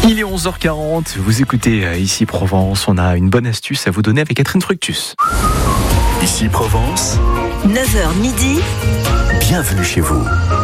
Il est 11h40, vous écoutez Ici Provence, on a une bonne astuce à vous donner avec Catherine Fructus. Ici Provence, 9h midi, bienvenue chez vous.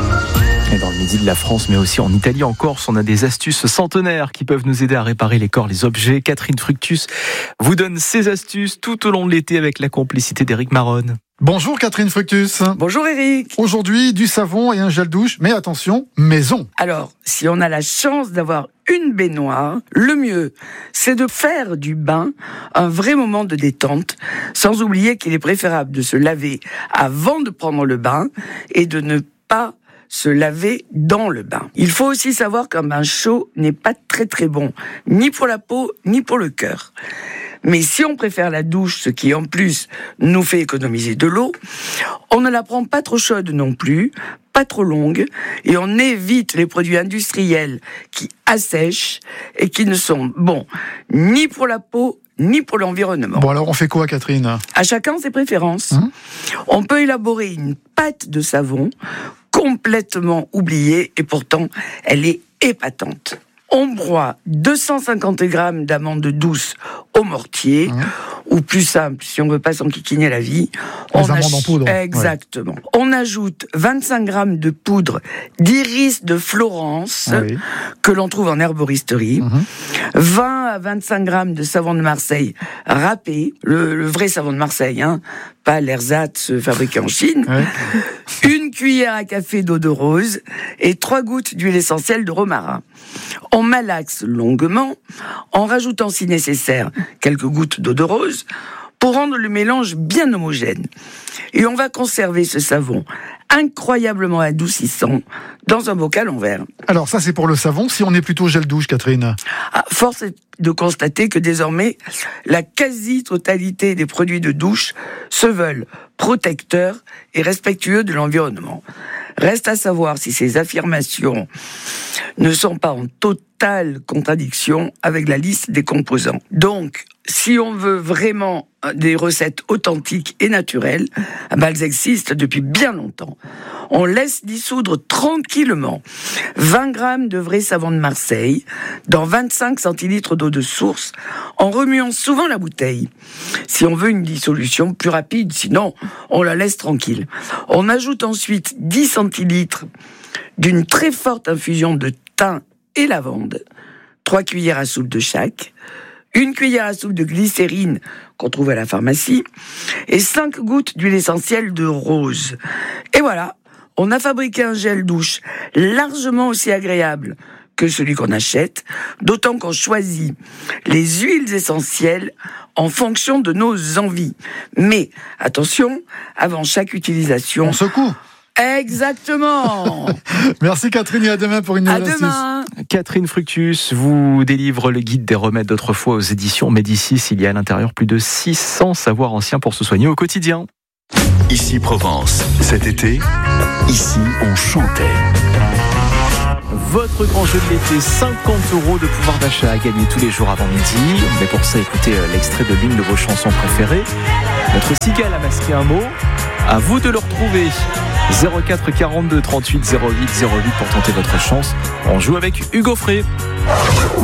Et dans le midi de la France, mais aussi en Italie, en Corse, on a des astuces centenaires qui peuvent nous aider à réparer les corps, les objets. Catherine Fructus vous donne ces astuces tout au long de l'été avec la complicité d'Éric Maronne. Bonjour Catherine Fructus. Bonjour Eric. Aujourd'hui, du savon et un gel douche, mais attention, maison. Alors, si on a la chance d'avoir une baignoire, le mieux, c'est de faire du bain un vrai moment de détente, sans oublier qu'il est préférable de se laver avant de prendre le bain et de ne pas se laver dans le bain. Il faut aussi savoir qu'un bain chaud n'est pas très bon, ni pour la peau, ni pour le cœur. Mais si on préfère la douche, ce qui en plus nous fait économiser de l'eau, on ne la prend pas trop chaude non plus, pas trop longue, et on évite les produits industriels qui assèchent et qui ne sont bons ni pour la peau, ni pour l'environnement. Bon alors on fait quoi Catherine ? À chacun ses préférences. On peut élaborer une pâte de savon complètement oubliée et pourtant elle est épatante. On broie 250 grammes d'amandes douces au mortier, ou plus simple, si on veut pas s'enquiquiner la vie. Les amandes en poudre. Exactement. Ouais. On ajoute 25 grammes de poudre d'iris de Florence, que l'on trouve en herboristerie. 20 à 25 grammes de savon de Marseille râpé, le vrai savon de Marseille, pas l'ersatz fabriqué en Chine. Une cuillère à café d'eau de rose et 3 gouttes d'huile essentielle de romarin. On malaxe longuement en rajoutant si nécessaire quelques gouttes d'eau de rose pour rendre le mélange bien homogène. Et on va conserver ce savon incroyablement adoucissant dans un bocal en verre. Alors ça c'est pour le savon, si on est plutôt gel douche Catherine. Force est de constater que désormais, la quasi-totalité des produits de douche se veulent protecteurs et respectueux de l'environnement. Reste à savoir si ces affirmations ne sont pas en totale contradiction avec la liste des composants. Donc, si on veut vraiment des recettes authentiques et naturelles, elles existent depuis bien longtemps. On laisse dissoudre tranquillement 20 grammes de vrai savon de Marseille dans 25 centilitres d'eau de source en remuant souvent la bouteille. Si on veut une dissolution plus rapide, sinon on la laisse tranquille. On ajoute ensuite 10 centilitres d'une très forte infusion de thym et lavande, 3 cuillères à soupe de chaque, 1 cuillère à soupe de glycérine qu'on trouve à la pharmacie et 5 gouttes d'huile essentielle de rose. Et voilà, on a fabriqué un gel douche largement aussi agréable que celui qu'on achète, d'autant qu'on choisit les huiles essentielles en fonction de nos envies. Mais attention, avant chaque utilisation, on secoue. Exactement. Merci Catherine et à demain pour une nouvelle astuce. Demain. Catherine Fructus vous délivre le guide des remèdes d'autrefois aux éditions Médicis. Il y a à l'intérieur plus de 600 savoirs anciens pour se soigner au quotidien. Ici Provence, cet été, ici on chantait. Votre grand jeu de l'été, 50 € de pouvoir d'achat à gagner tous les jours avant midi. Mais pour ça, écoutez l'extrait de l'une de vos chansons préférées. Notre cigale a masqué un mot. À vous de le retrouver. 04 42 38 08 08 pour tenter votre chance. On joue avec Hugo Frey.